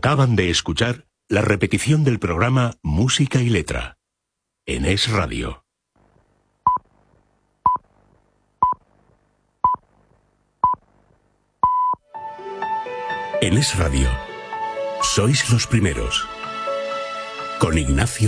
Acaban de escuchar la repetición del programa Música y Letra en Es Radio. En Es Radio, sois los primeros. Con Ignacio